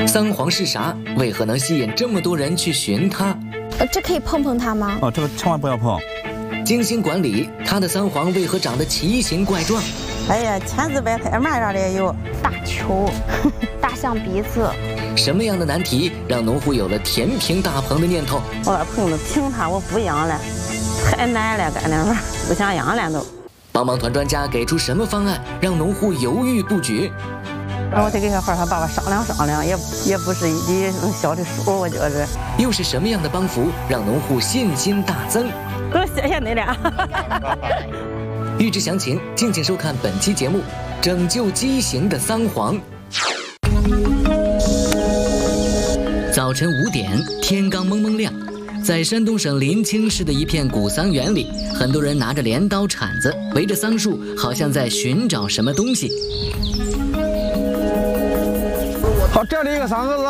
桑黄是啥？为何能吸引这么多人去寻它？ 这可以碰碰它吗？ 哦，这个千万不要碰。 精心管理，它的桑黄为何长得奇形怪状？ 哎呀，千姿百态，嘛样的也有。 大球，大象鼻子。 什么样的难题让农户有了填平大棚的念头？ 我把棚子平它，我不养了，太难了，干那玩意儿不想养了都。 帮忙团专家给出什么方案，让农户犹豫不决？ 我得跟他爸爸商量，也不是一笔小的数，我觉着。 又是什么样的帮扶让农户信心大增？ 多谢谢你俩。 欲知详情，敬请收看本期节目《拯救畸形的桑黄》。早晨5点，天刚蒙蒙亮，在山东省临清市的一片古桑园里，很多人拿着镰刀、铲子，围着桑树，好像在寻找什么东西。 好，这里一个桑蛾子。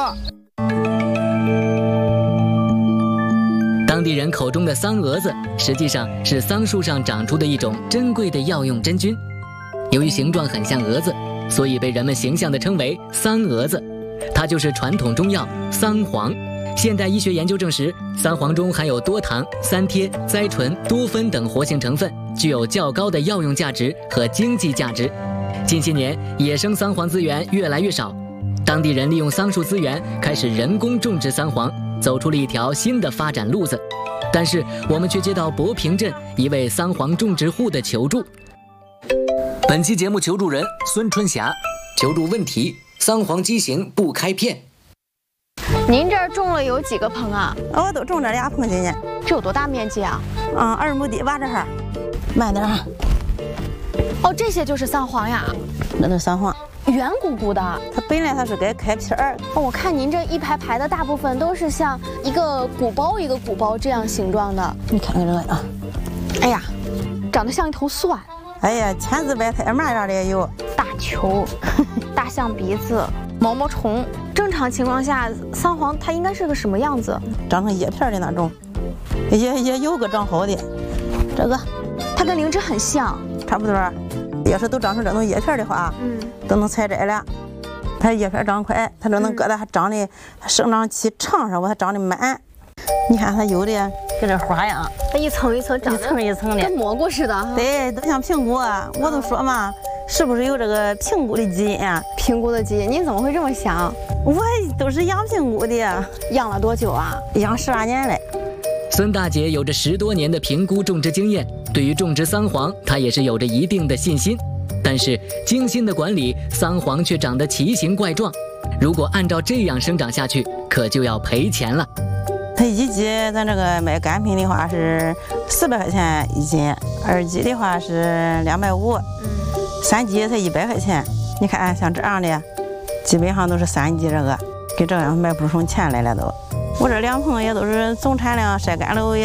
当地人口中的桑蛾子，实际上是桑树上长出的一种珍贵的药用真菌。由于形状很像蛾子，所以被人们形象地称为桑蛾子。它就是传统中药桑黄。现代医学研究证实，桑黄中含有多糖、三萜、甾醇、多酚等活性成分，具有较高的药用价值和经济价值。近些年，野生桑黄资源越来越少，当地人利用桑树资源，开始人工种植桑黄，走出了一条新的发展路子。但是我们却接到博平镇一位桑黄种植户的求助。本期节目求助人孙春霞，求助问题：桑黄畸形不开片。 您这儿种了有几个棚啊？ 我都种这2棚今年。 这有多大面积啊 ？2亩地吧，这哈。慢点啊。 哦，这些就是桑黄呀？ 那都是桑黄。 圆鼓鼓的， 它本来它是该开片儿。 哦，我看您这一排排的大部分都是像一个鼓包一个鼓包这样形状的。 你看看这个啊， 哎呀，长得像一头蒜。 哎呀，千姿百态，嘛样的也有。 大球，大象鼻子，毛毛虫。正常情况下，桑黄它应该是个什么样子？ 长成叶片的那种，也有个长好的。这个， 它跟灵芝很像， 差不多。要是都长成这种叶片的话，都能采摘了。它叶片长快，它这能搁它长的生长期长上，它长得满。你看它有的跟这花样， 它一层一层长， 一层一层的， 跟蘑菇似的。 对，都像苹果。我都说嘛，是不是有这个评估的基因啊？ 评估的基因，您怎么会这么想？ 我都是养评估的。 养了多久啊？ 养12年了。 孙大姐有着10多年的评估种植经验，对于种植桑黄，她也是有着一定的信心。但是精心的管理，桑黄却长得奇形怪状。如果按照这样生长下去，可就要赔钱了。 它1斤咱这个卖干品的话是400块钱1斤，2斤的话是250，3斤才100块钱。你看像这样的，基本上都是3斤，这个跟这样卖不出钱来了都。我这2棚也都是总产量晒干了